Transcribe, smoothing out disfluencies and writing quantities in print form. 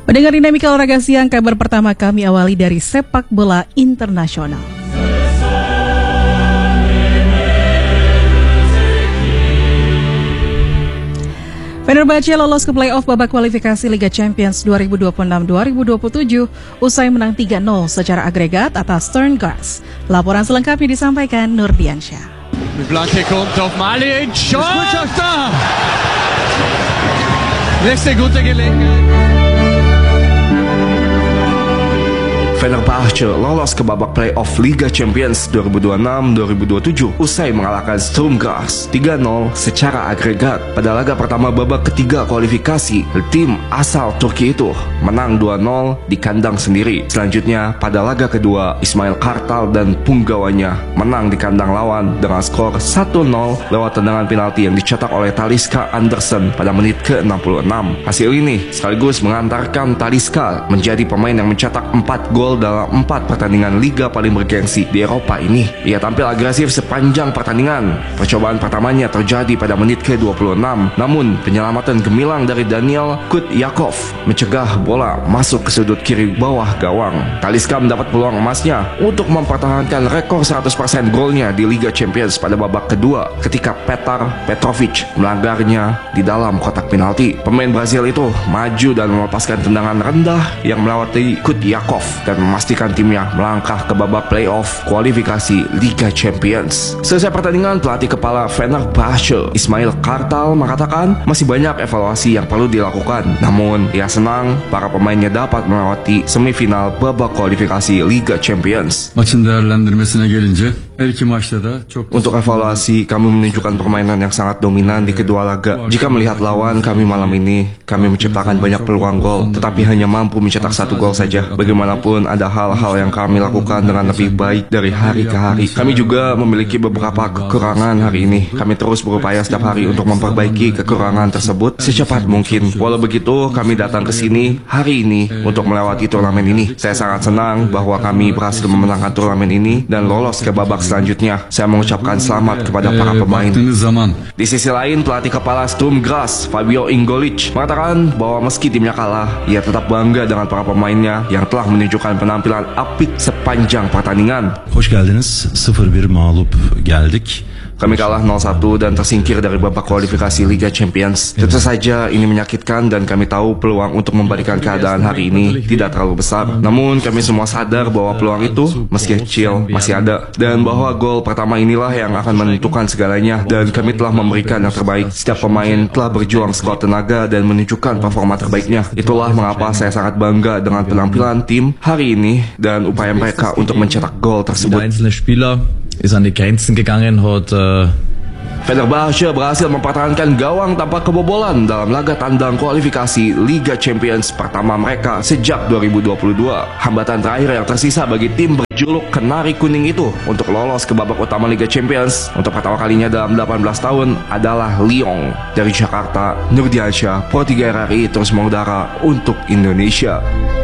Pendengar Dinamika Olahraga Siang, kabar pertama kami awali dari sepak bola internasional. Fenerbahce lolos ke play-off babak kualifikasi Liga Champions 2026-2027 usai menang 3-0 secara agregat atas Stuttgart. Laporan selengkapnya disampaikan Nurdiansyah. Blanke kommt auf Malic. Schott da! Nächste gute Gelegenheit. Fenerbahce lolos ke babak play-off Liga Champions 2026-2027 usai mengalahkan Stuttgart 3-0 secara agregat. Pada laga pertama babak ketiga kualifikasi, tim asal Turki itu menang 2-0 di kandang sendiri. Selanjutnya, pada laga kedua, Ismail Kartal dan punggawanya menang di kandang lawan dengan skor 1-0 lewat tendangan penalti yang dicetak oleh Talisca Andersson pada menit ke-66. Hasil ini sekaligus mengantarkan Talisca menjadi pemain yang mencetak 4 gol dalam 4 pertandingan liga paling bergengsi di Eropa ini. Ia tampil agresif sepanjang pertandingan. Percobaan pertamanya terjadi pada menit ke-26, namun penyelamatan gemilang dari Daniel Kutyakov mencegah bola masuk ke sudut kiri bawah gawang. Talisca mendapat peluang emasnya untuk mempertahankan rekor 100% golnya di Liga Champions pada babak kedua ketika Petar Petrovic melanggarnya di dalam kotak penalti. Pemain Brazil itu maju dan melepaskan tendangan rendah yang melewati Kutyakov dan memastikan timnya melangkah ke babak playoff kualifikasi Liga Champions. Selesai pertandingan, pelatih kepala Fenerbahce Ismail Kartal mengatakan masih banyak evaluasi yang perlu dilakukan. Namun, ia senang para pemainnya dapat melewati semifinal babak kualifikasi Liga Champions. Maçın değerlendirmesine gelince her iki maçta da çok. Untuk evaluasi, kami menunjukkan permainan yang sangat dominan di kedua laga. Jika melihat lawan kami malam ini, kami menciptakan banyak peluang gol, tetapi hanya mampu mencetak 1 gol saja. Bagaimanapun, ada hal-hal yang kami lakukan dengan lebih baik dari hari ke hari. Kami juga memiliki beberapa kekurangan hari ini. Kami terus berupaya setiap hari untuk memperbaiki kekurangan tersebut secepat mungkin. Walau begitu, kami datang ke sini hari ini untuk melewati turnamen ini. Saya sangat senang bahwa kami berhasil memenangkan turnamen ini dan lolos ke babak selanjutnya. Saya mengucapkan selamat kepada para pemain. Di sisi lain, pelatih kepala Stuttgart Fabio Ingolic mengatakan bahwa meski timnya kalah, ia tetap bangga dengan para pemainnya yang telah menunjukkan penampilan apik sepanjang pertandingan. Hoş geldiniz. 0-1 mağlup geldik. Kami kalah 0-1 dan tersingkir dari babak kualifikasi Liga Champions. Tentu saja ini menyakitkan dan kami tahu peluang untuk membalikan keadaan hari ini tidak terlalu besar. Namun kami semua sadar bahwa peluang itu meski kecil masih ada. Dan bahwa gol pertama inilah yang akan menentukan segalanya. Dan kami telah memberikan yang terbaik. Setiap pemain telah berjuang sekuat tenaga dan menunjukkan performa terbaiknya. Itulah mengapa saya sangat bangga dengan penampilan tim hari ini dan upaya mereka untuk mencetak gol tersebut. Ist an die Grenzen gegangen, hat Fenerbahce berhasil mempertahankan gawang tanpa kebobolan dalam laga tandang kualifikasi Liga Champions pertama mereka sejak 2022. Hambatan terakhir yang tersisa bagi tim berjuluk Kenari Kuning itu untuk lolos ke babak utama Liga Champions untuk pertama kalinya dalam 18 tahun adalah Lyon. Dari Jakarta, Nurdiansyah, Pro 3 RRI terus mengudara untuk Indonesia.